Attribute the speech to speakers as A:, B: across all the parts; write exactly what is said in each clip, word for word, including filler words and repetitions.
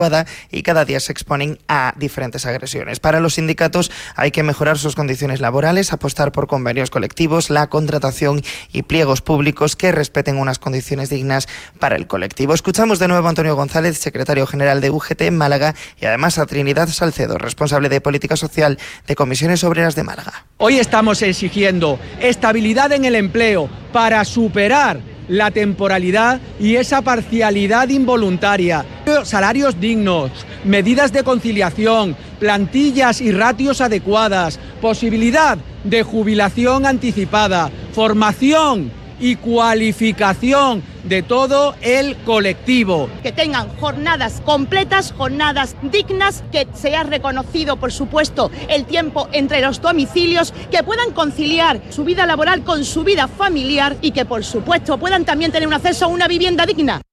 A: y cada día se exponen a diferentes agresiones. Para los sindicatos hay que mejorar sus condiciones laborales, apostar por convenios colectivos, la contratación y pliegos públicos que respeten unas condiciones dignas para el colectivo. Escuchamos de nuevo a Antonio González, secretario general de U G T en Málaga, y además a Trinidad Salcedo, responsable de Política Social de Comisiones Obreras de Málaga.
B: Hoy estamos exigiendo estabilidad en el empleo para superar la temporalidad y esa parcialidad involuntaria, salarios dignos, medidas de conciliación, plantillas y ratios adecuadas, posibilidad de jubilación anticipada, formación y cualificación de todo el colectivo.
C: Que tengan jornadas completas, jornadas dignas, que sea reconocido, por supuesto, el tiempo entre los domicilios, que puedan conciliar su vida laboral con su vida familiar y que, por supuesto, puedan también tener un acceso a una vivienda digna.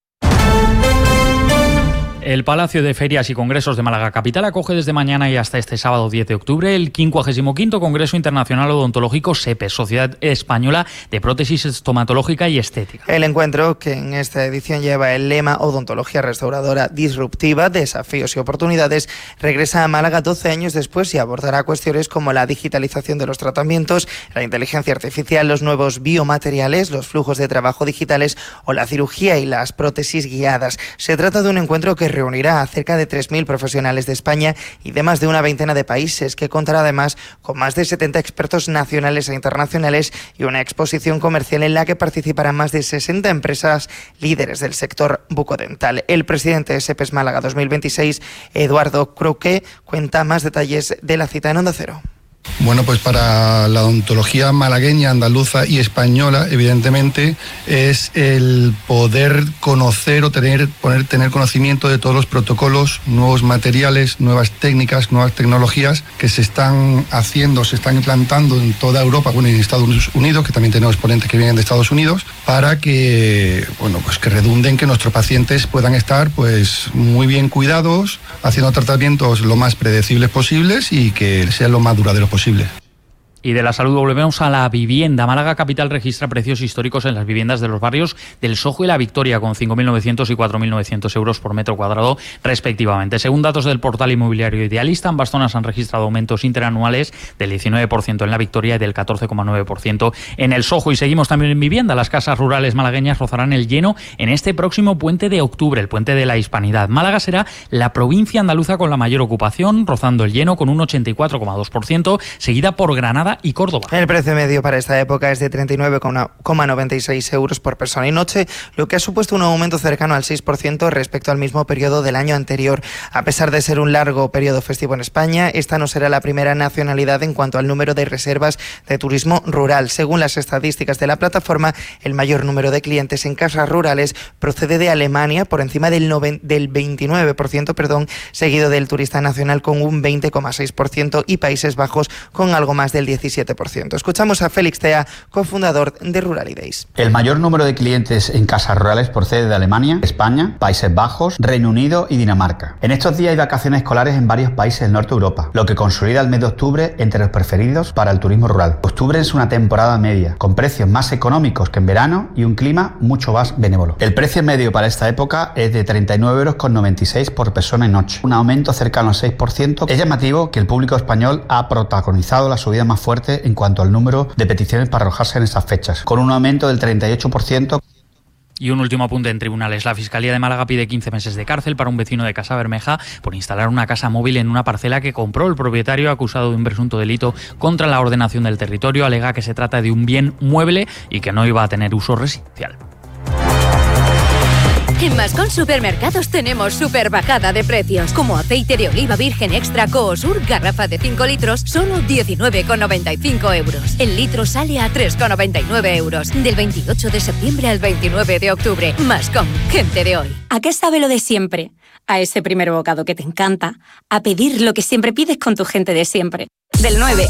D: El Palacio de Ferias y Congresos de Málaga Capital acoge desde mañana y hasta este sábado diez de octubre el quincuagésimo quinto Congreso Internacional Odontológico SEPES, Sociedad Española de Prótesis Estomatológica y Estética.
A: El encuentro, que en esta edición lleva el lema Odontología Restauradora Disruptiva, Desafíos y Oportunidades, regresa a Málaga doce años después y abordará cuestiones como la digitalización de los tratamientos, la inteligencia artificial, los nuevos biomateriales, los flujos de trabajo digitales o la cirugía y las prótesis guiadas. Se trata de un encuentro que reunirá a cerca de tres mil profesionales de España y de más de una veintena de países, que contará además con más de setenta expertos nacionales e internacionales y una exposición comercial en la que participarán más de sesenta empresas líderes del sector bucodental. El presidente de SEPES Málaga dos mil veintiséis, Eduardo Croque, cuenta más detalles de la cita en Onda Cero.
E: Bueno, pues para la odontología malagueña, andaluza y española, evidentemente, es el poder conocer o tener, poner, tener conocimiento de todos los protocolos, nuevos materiales, nuevas técnicas, nuevas tecnologías que se están haciendo, se están implantando en toda Europa, bueno, y en Estados Unidos, que también tenemos ponentes que vienen de Estados Unidos, para que, bueno, pues que redunden que nuestros pacientes puedan estar, pues, muy bien cuidados, haciendo tratamientos lo más predecibles posibles y que sean lo más duraderos posible.
D: Y de la salud volvemos a la vivienda. Málaga Capital registra precios históricos en las viviendas de los barrios del Sojo y La Victoria, con cinco mil novecientos y cuatro mil novecientos euros por metro cuadrado respectivamente. Según datos del portal inmobiliario Idealista, ambas zonas han registrado aumentos interanuales del diecinueve por ciento en La Victoria y del catorce coma nueve por ciento en el Sojo. Y seguimos también en vivienda. Las casas rurales malagueñas rozarán el lleno en este próximo puente de octubre, el puente de la Hispanidad. Málaga será la provincia andaluza con la mayor ocupación, rozando el lleno con un ochenta y cuatro coma dos por ciento, seguida por Granada y Córdoba.
A: El precio medio para esta época es de treinta y nueve coma noventa y seis euros por persona y noche, lo que ha supuesto un aumento cercano al seis por ciento respecto al mismo periodo del año anterior. A pesar de ser un largo periodo festivo en España, esta no será la primera nacionalidad en cuanto al número de reservas de turismo rural. Según las estadísticas de la plataforma, el mayor número de clientes en casas rurales procede de Alemania, por encima del, noven, del veintinueve por ciento, perdón, seguido del turista nacional con un veinte coma seis por ciento y Países Bajos con algo más del diecisiete por ciento. Escuchamos a Félix Tea, cofundador de Rural Days.
F: El mayor número de clientes en casas rurales procede de Alemania, España, Países Bajos, Reino Unido y Dinamarca. En estos días hay vacaciones escolares en varios países del norte de Europa, lo que consolida el mes de octubre entre los preferidos para el turismo rural. Octubre es una temporada media, con precios más económicos que en verano y un clima mucho más benévolo. El precio medio para esta época es de treinta y nueve euros con noventa y seis por persona y noche, un aumento cercano al seis por ciento. Es llamativo que el público español ha protagonizado la subida más fuerte en cuanto al número de peticiones para alojarse en esas fechas, con un aumento del treinta y ocho por ciento.
D: Y un último apunte en tribunales. La Fiscalía de Málaga pide quince meses de cárcel para un vecino de Casa Bermeja por instalar una casa móvil en una parcela que compró. El propietario, acusado de un presunto delito contra la ordenación del territorio, alega que se trata de un bien mueble y que no iba a tener uso residencial.
G: En Mascón Supermercados tenemos super bajada de precios, como aceite de oliva virgen extra Coosur, garrafa de cinco litros, solo diecinueve con noventa y cinco euros. El litro sale a tres con noventa y nueve euros. Del veintiocho de septiembre al veintinueve de octubre. Mascón, gente de hoy.
H: ¿A qué sabe lo de siempre? A ese primer bocado que te encanta, a pedir lo que siempre pides con tu gente de siempre. Del nueve